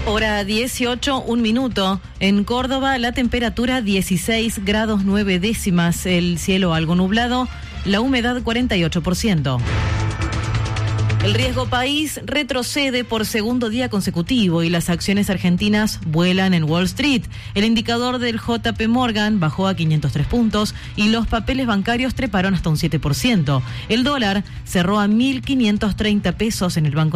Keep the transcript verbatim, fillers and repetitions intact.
Hora dieciocho, un minuto. En Córdoba, la temperatura dieciséis grados nueve décimas, el cielo algo nublado, la humedad cuarenta y ocho por ciento. El riesgo país retrocede por segundo día consecutivo y las acciones argentinas vuelan en Wall Street. El indicador del J P Morgan bajó a quinientos tres puntos y los papeles bancarios treparon hasta un siete por ciento. El dólar cerró a mil quinientos treinta pesos en el Banco